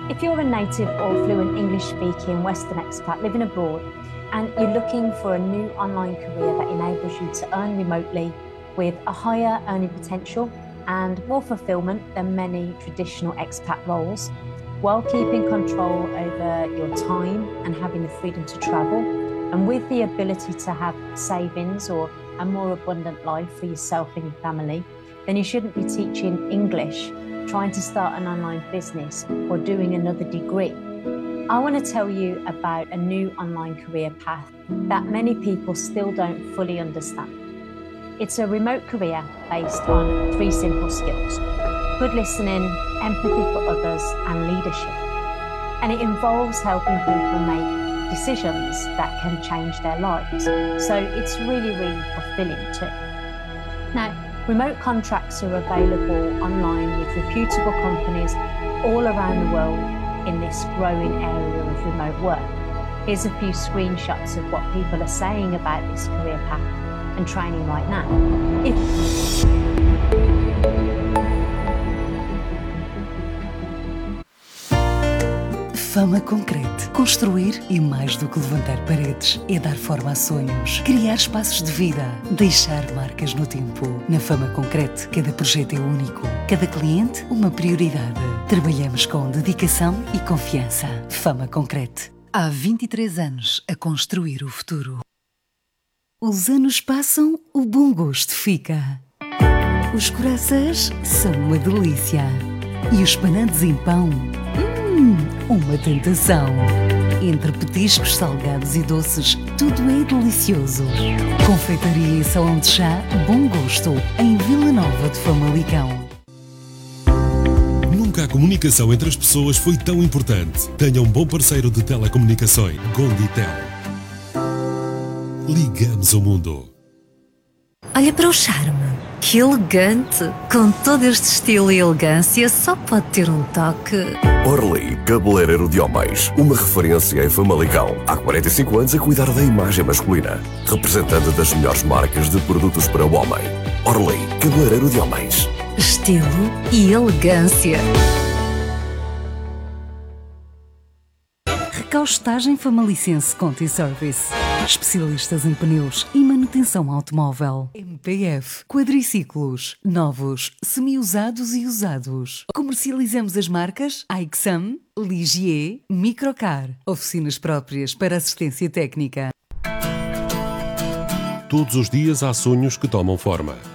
If you're a native or fluent English-speaking Western expat living abroad and you're looking for a new online career that enables you to earn remotely with a higher earning potential and more fulfillment than many traditional expat roles, while keeping control over your time and having the freedom to travel, and with the ability to have savings or a more abundant life for yourself and your family, then you shouldn't be teaching English, trying to start an online business or doing another degree. I want to tell you about a new online career path that many people still don't fully understand. It's a remote career based on 3 simple skills: good listening, empathy for others, and leadership. And it involves helping people make decisions that can change their lives. So it's really, really fulfilling too. Now, remote contracts are available online with reputable companies all around the world in this growing area of remote work. Here's a few screenshots of what people are saying about this career path and training right now. Fama Concrete. Construir é mais do que levantar paredes, é dar forma a sonhos, criar espaços de vida, deixar marcas no tempo. Na Fama Concrete, cada projeto é único, cada cliente uma prioridade. Trabalhamos com dedicação e confiança. Fama Concrete. Há 23 anos a construir o futuro. Os anos passam, o bom gosto fica. Os corações são uma delícia. E os panados em pão, uma tentação. Entre petiscos salgados e doces, tudo é delicioso. Confeitaria e salão de chá, bom gosto, em Vila Nova de Famalicão. Nunca a comunicação entre as pessoas foi tão importante. Tenha um bom parceiro de telecomunicações, Gonditel. Ligamos o mundo. Olha para o charme, que elegante! Com todo este estilo e elegância, só pode ter um toque. Orly, cabeleireiro de homens, uma referência em Famalicão. Há 45 anos a cuidar da imagem masculina. Representante das melhores marcas de produtos para o homem. Orly, cabeleireiro de homens. Estilo e elegância. Recaustagem Famalicense Conti Service. Especialistas em pneus e manutenção automóvel. MPF. Quadriciclos. Novos, semi-usados e usados. Comercializamos as marcas Aixam, Ligier, Microcar. Oficinas próprias para assistência técnica. Todos os dias há sonhos que tomam forma.